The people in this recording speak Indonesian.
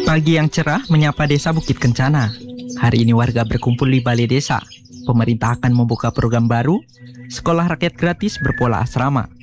Pagi yang cerah menyapa desa Bukit Kencana. Hari ini warga berkumpul di balai desa. Pemerintah akan membuka program baru, sekolah rakyat gratis berpola asrama.